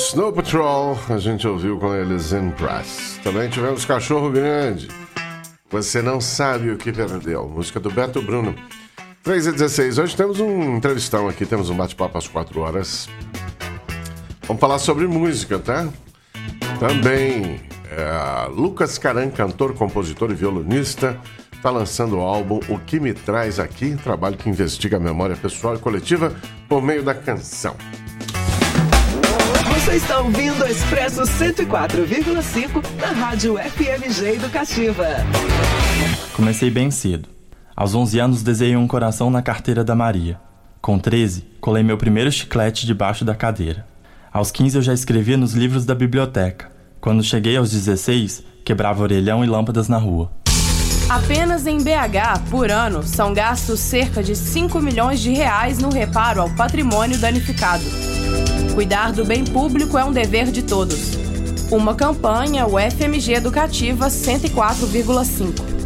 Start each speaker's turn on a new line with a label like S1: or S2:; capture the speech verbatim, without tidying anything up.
S1: Snow Patrol, a gente ouviu com eles Impress. Também tivemos Cachorro Grande, Você Não Sabe O Que Perdeu, música do Beto Bruno. três e dezesseis, hoje temos um entrevistão aqui, temos um bate-papo às quatro horas. Vamos falar sobre música, tá? Também, é, Lucas Caran, cantor, compositor e violonista, está lançando o álbum O Que Me Traz Aqui, trabalho que investiga a memória pessoal e coletiva por meio da canção.
S2: Você está ouvindo o Expresso cento e quatro vírgula cinco na Rádio F M G Educativa.
S3: Comecei bem cedo. Aos onze anos, desenhei um coração na carteira da Maria. Com treze, colei meu primeiro chiclete debaixo da cadeira. Aos quinze, eu já escrevia nos livros da biblioteca. Quando cheguei aos dezesseis, quebrava orelhão e lâmpadas na rua.
S4: Apenas em B H, por ano, são gastos cerca de cinco milhões de reais no reparo ao patrimônio danificado. Cuidar do bem público é um dever de todos. Uma campanha, o F M G Educativa cento e quatro vírgula cinco.